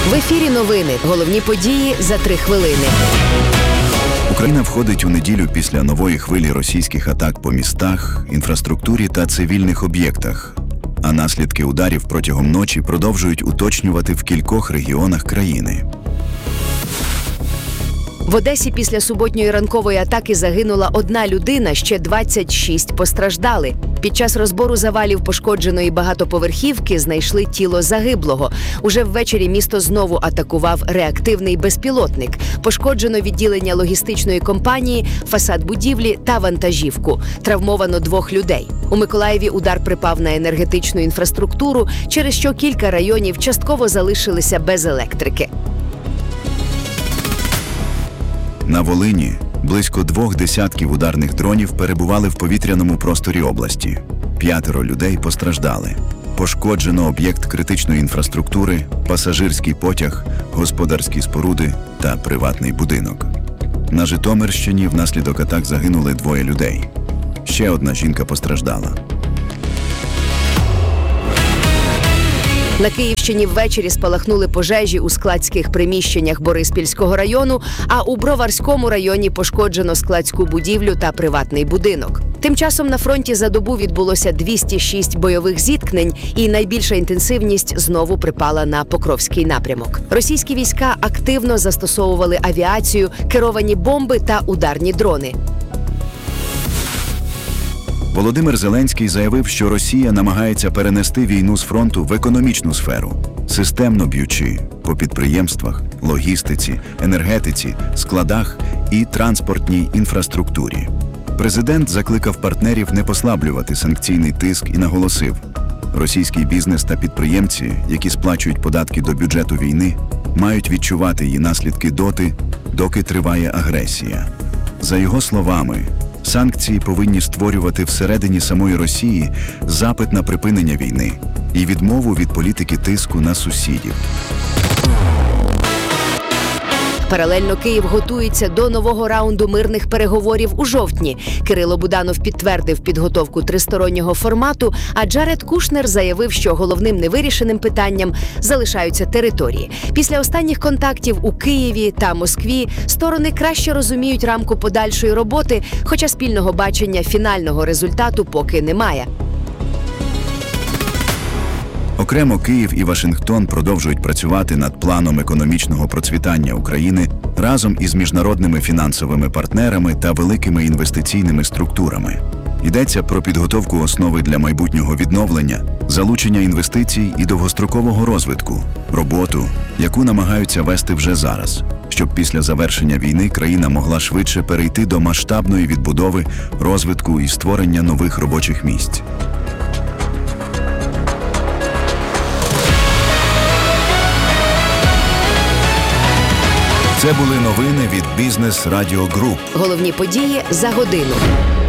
В ефірі новини. Головні події за 3 хвилини. Україна входить у неділю після нової хвилі російських атак по містах, інфраструктурі та цивільних об'єктах. А наслідки ударів протягом ночі продовжують уточнювати в кількох регіонах країни. В Одесі після суботньої ранкової атаки загинула 1 людина, ще 26 постраждали. Під час розбору завалів пошкодженої багатоповерхівки знайшли тіло загиблого. Уже ввечері місто знову атакував реактивний безпілотник. Пошкоджено відділення логістичної компанії, фасад будівлі та вантажівку. Травмовано 2 людей. У Миколаєві удар припав на енергетичну інфраструктуру, через що кілька районів частково залишилися без електрики. На Волині близько 2 десятків ударних дронів перебували в повітряному просторі області. 5 людей постраждали. Пошкоджено об'єкт критичної інфраструктури, пасажирський потяг, господарські споруди та приватний будинок. На Житомирщині внаслідок атак загинули 2 людей. Ще 1 жінка постраждала. На Київщині ввечері спалахнули пожежі у складських приміщеннях Бориспільського району, а у Броварському районі пошкоджено складську будівлю та приватний будинок. Тим часом на фронті за добу відбулося 206 бойових зіткнень, і найбільша інтенсивність знову припала на Покровський напрямок. Російські війська активно застосовували авіацію, керовані бомби та ударні дрони. Володимир Зеленський заявив, що Росія намагається перенести війну з фронту в економічну сферу, системно б'ючи по підприємствах, логістиці, енергетиці, складах і транспортній інфраструктурі. Президент закликав партнерів не послаблювати санкційний тиск і наголосив: російський бізнес та підприємці, які сплачують податки до бюджету війни, мають відчувати її наслідки доти, доки триває агресія. За його словами, санкції повинні створювати всередині самої Росії запит на припинення війни і відмову від політики тиску на сусідів. Паралельно Київ готується до нового раунду мирних переговорів у жовтні. Кирило Буданов підтвердив підготовку тристороннього формату, а Джаред Кушнер заявив, що головним невирішеним питанням залишаються території. Після останніх контактів у Києві та Москві сторони краще розуміють рамку подальшої роботи, хоча спільного бачення фінального результату поки немає. Окремо Київ і Вашингтон продовжують працювати над планом економічного процвітання України разом із міжнародними фінансовими партнерами та великими інвестиційними структурами. Йдеться про підготовку основи для майбутнього відновлення, залучення інвестицій і довгострокового розвитку, роботу, яку намагаються вести вже зараз, щоб після завершення війни країна могла швидше перейти до масштабної відбудови, розвитку і створення нових робочих місць. Це були новини від Бізнес Радіо Груп. Головні події за годину.